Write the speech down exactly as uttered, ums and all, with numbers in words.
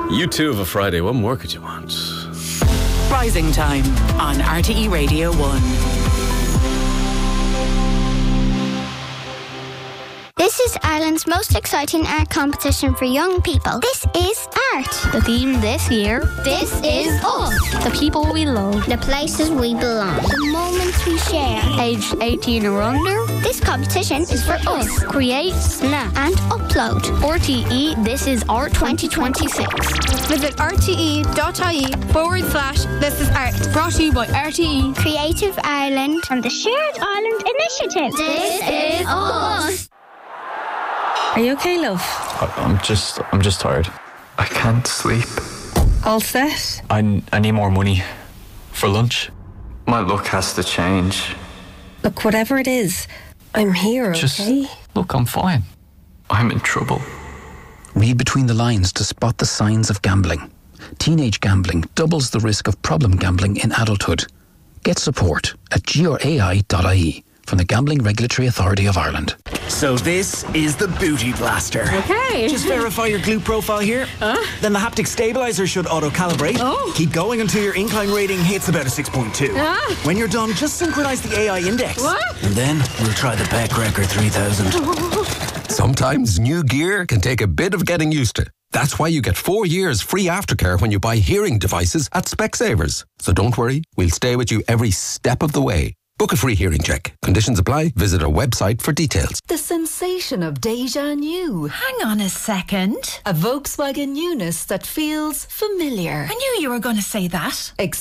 You two of a Friday. What more could you want? Rising Time on R T E Radio one. This is Ireland's most exciting art competition for young people. This is art. The theme this year, This is us. the people we love, The places we belong. The moments we share. aged eighteen or under. This competition is for us. Create, snap, And upload. R T E, this is Art twenty twenty-six. Visit rte.ie forward slash this is art. Brought to you by R T E, Creative Ireland and the Shared Ireland Initiative. This is us. Are you okay, love? I- I'm just, I'm just tired. I can't sleep. All set? I, I need more money for lunch. My luck has to change. Look, whatever it is, I'm here, Just okay? look, I'm fine. I'm in trouble. Read between the lines to spot the signs of gambling. Teenage gambling doubles the risk of problem gambling in adulthood. Get support at g r a i dot i e from the Gambling Regulatory Authority of Ireland. So this is the Booty Blaster. Okay. Just verify your glute profile here. Then the haptic stabilizer should auto-calibrate. Oh. Keep going until your incline rating hits about a six point two. Ah. When you're done, just synchronize the A I index. What? And then we'll try the Beck Record three thousand. Sometimes new gear can take a bit of getting used to. That's why you get four years free aftercare when you buy hearing devices at Specsavers. So don't worry, we'll stay with you every step of the way. Book a free hearing check. Conditions apply. Visit our website for details. The sensation of déjà new. Hang on a second. A Volkswagen newness that feels familiar. I knew you were going to say that.